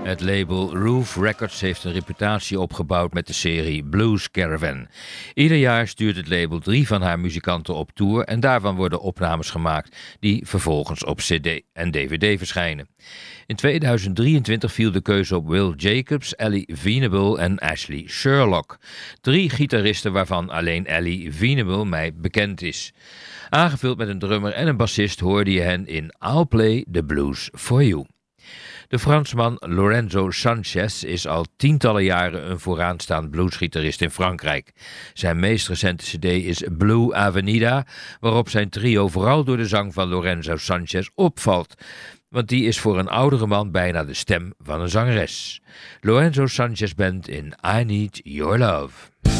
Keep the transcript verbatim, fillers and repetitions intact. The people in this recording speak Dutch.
Het label Roof Records heeft een reputatie opgebouwd met de serie Blues Caravan. Ieder jaar stuurt het label drie van haar muzikanten op tour en daarvan worden opnames gemaakt die vervolgens op cd en dvd verschijnen. In tweeduizend drieëntwintig viel de keuze op Will Jacobs, Ellie Venable en Ashley Sherlock. Drie gitaristen waarvan alleen Ellie Venable mij bekend is. Aangevuld met een drummer en een bassist hoorde je hen in I'll Play the Blues for You. De Fransman Lorenzo Sanchez is al tientallen jaren een vooraanstaand bluesgitarist in Frankrijk. Zijn meest recente cd is Blue Avenida, waarop zijn trio vooral door de zang van Lorenzo Sanchez opvalt. Want die is voor een oudere man bijna de stem van een zangeres. Lorenzo Sanchez Band in I Need Your Love.